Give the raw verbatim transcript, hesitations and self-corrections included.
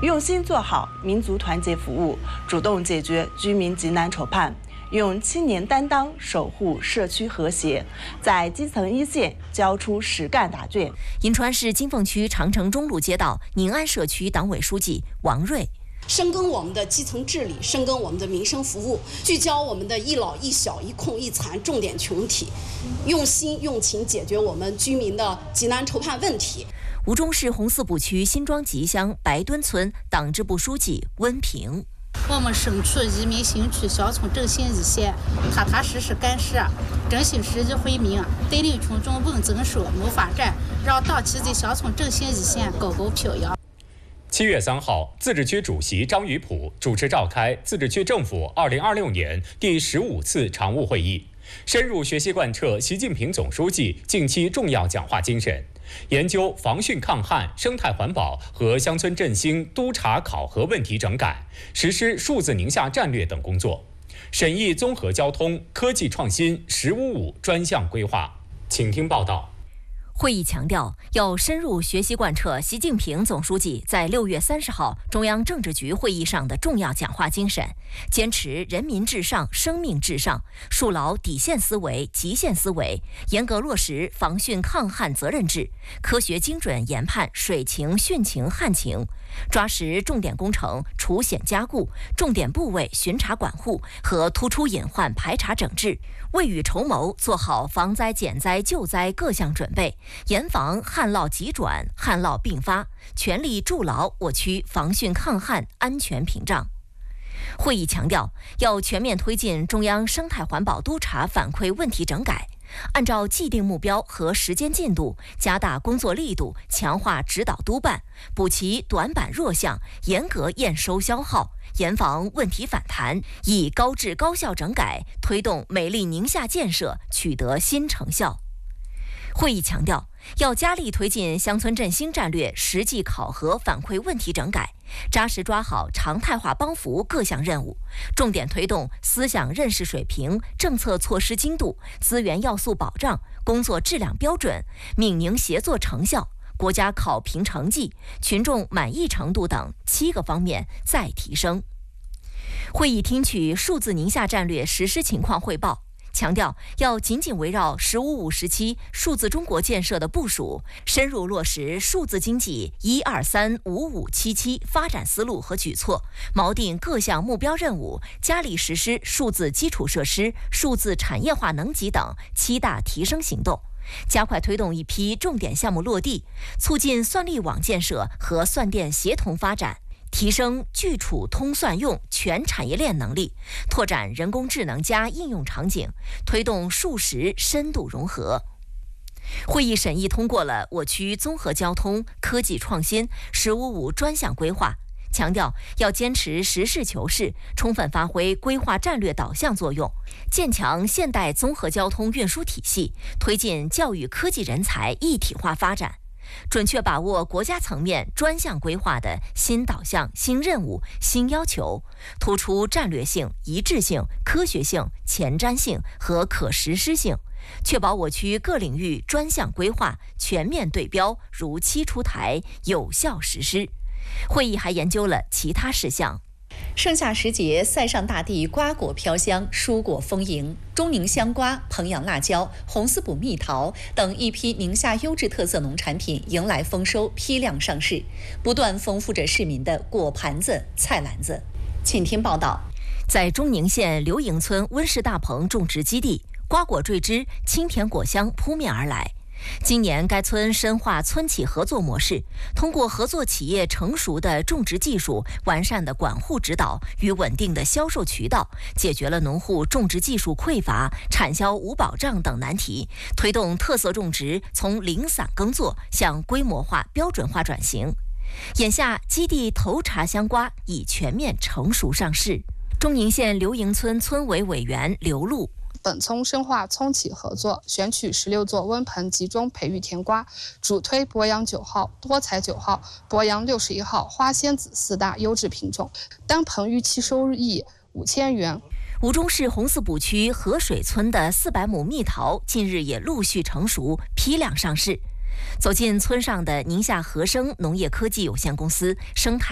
用心做好民族团结服务，主动解决居民急难愁盼，用青年担当守护社区和谐，在基层一线交出实干答卷。 银川市金凤区长城中路街道宁安社区党委书记王瑞。 深耕我们的基层治理，深耕我们的民生服务，聚焦我们的一老一小一空一残重点群体，用心用情解决我们居民的急难愁盼问题。 吴忠市红四堡区新庄集乡白墩村党支部书记温平。 我们身处移民新区乡村振兴一线，踏踏实实干事，振兴实际惠民，带领群众稳增收谋发展，让党旗在乡村振兴一线高高飘扬。 七月三号，自治区主席张宇普主持召开自治区政府二零二六年第十五次常务会议，深入学习贯彻习近平总书记近期重要讲话精神，研究防汛抗旱、生态环保和乡村振兴督查考核问题整改，实施数字宁夏战略等工作，审议综合交通、科技创新“十五五”专项规划。请听报道。 会议强调，要深入学习贯彻习近平总书记在六月三十号中央政治局会议上的重要讲话精神，坚持人民至上、生命至上，树牢底线思维、极限思维，严格落实防汛抗旱责任制，科学精准研判水情、汛情、旱情，抓实重点工程除险加固、重点部位巡查管护和突出隐患排查整治，未雨绸缪，做好防灾减灾救灾各项准备，严防旱涝急转、旱涝并发，全力筑牢我区防汛抗旱安全屏障。会议强调，要全面推进中央生态环保督查反馈问题整改，按照既定目标和时间进度，加大工作力度，强化指导督办，补齐短板弱项，严格验收消耗，严防问题反弹，以高质高效整改推动美丽宁夏建设取得新成效。会议强调，要加力推进乡村振兴战略实际考核反馈问题整改，扎实抓好常态化帮扶各项任务，重点推动思想认识水平、政策措施精度、资源要素保障、工作质量标准、闽宁协作成效、国家考评成绩、群众满意程度等七个方面再提升。会议听取数字宁夏战略实施情况汇报，强调要紧紧围绕“十五五”时期数字中国建设的部署，深入落实数字经济“一二三五五七七”发展思路和举措，锚定各项目标任务，加力实施数字基础设施、数字产业化能级等七大提升行动，加快推动一批重点项目落地，促进算力网建设和算电协同发展，提升聚储通算用全产业链能力，拓展人工智能加应用场景，推动数实深度融合。会议审议通过了我区综合交通、科技创新“十五五”专项规划，强调要坚持实事求是，充分发挥规划战略导向作用，建强现代综合交通运输体系，推进教育科技人才一体化发展，准确把握国家层面专项规划的新导向、新任务、新要求，突出战略性、一致性、科学性、前瞻性和可实施性，确保我区各领域专项规划全面对标、如期出台、有效实施。会议还研究了其他事项。 盛夏时节，塞上大地瓜果飘香，蔬果丰盈。中宁香瓜、彭阳辣椒、红丝补蜜桃等一批宁夏优质特色农产品迎来丰收，批量上市，不断丰富着市民的果盘子、菜篮子。请听报道。 在中宁县刘营村温室大棚种植基地，瓜果缀枝，清甜果香扑面而来。今年该村深化村企合作模式，通过合作企业成熟的种植技术、完善的管护指导与稳定的销售渠道，解决了农户种植技术匮乏、产销无保障等难题，推动特色种植从零散耕作向规模化、标准化转型。眼下，基地头茬香瓜已全面成熟上市。中宁县刘营村村委委员刘璐。 本村深化村企合作，选取十六座温棚集中培育甜瓜，主推博洋九号、多彩九号、博洋六十一号、花仙子四大优质品种，单棚预期收益五千元。 吴忠市红四堡区河水村的四百亩蜜桃近日也陆续成熟，批量上市。走进村上的宁夏和生农业科技有限公司生态